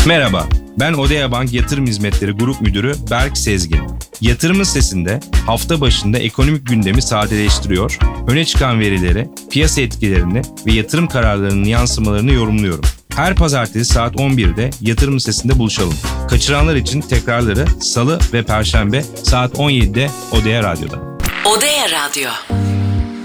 Merhaba, ben Odea Bank Yatırım Hizmetleri Grup Müdürü Berk Sezgin. Yatırım Listesi'nde hafta başında ekonomik gündemi sadeleştiriyor, öne çıkan verileri, piyasa etkilerini ve yatırım kararlarının yansımalarını yorumluyorum. Her pazartesi saat 11'de Yatırım Listesi'nde buluşalım. Kaçıranlar için tekrarları Salı ve Perşembe saat 17'de Odea Radyo'da. Odea Radyo.